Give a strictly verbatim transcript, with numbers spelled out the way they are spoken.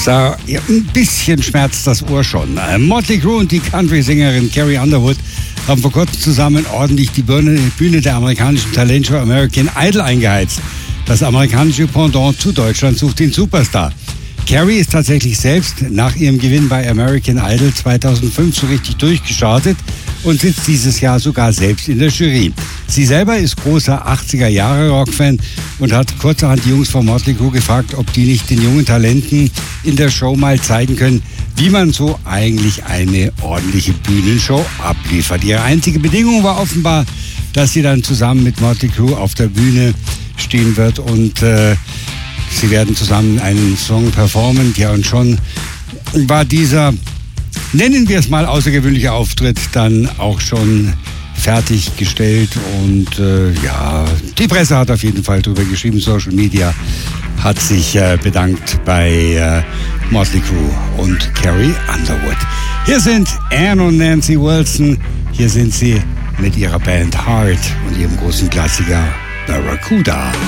Da ja, ein bisschen schmerzt das Ohr schon. Motley Crue und die Country-Sängerin Carrie Underwood haben vor kurzem zusammen ordentlich die Bühne, Bühne der amerikanischen Talentshow American Idol eingeheizt. Das amerikanische Pendant zu Deutschland sucht den Superstar. Carrie ist tatsächlich selbst nach ihrem Gewinn bei American Idol zweitausendfünf so richtig durchgestartet und sitzt dieses Jahr sogar selbst in der Jury. Sie selber ist großer achtziger-Jahre-Rock-Fan und hat kurzerhand die Jungs von Motley Crue gefragt, ob die nicht den jungen Talenten in der Show mal zeigen können, wie man so eigentlich eine ordentliche Bühnenshow abliefert. Ihre einzige Bedingung war offenbar, dass sie dann zusammen mit Motley Crue auf der Bühne stehen wird und äh, sie werden zusammen einen Song performen. Ja, und schon war dieser, nennen wir es mal, außergewöhnliche Auftritt dann auch schon fertiggestellt. Und äh, ja, die Presse hat auf jeden Fall drüber geschrieben. Social Media hat sich äh, bedankt bei äh, Motley Crue und Carrie Underwood. Hier sind Anne und Nancy Wilson. Hier sind sie mit ihrer Band Heart und ihrem großen Klassiker Barracuda.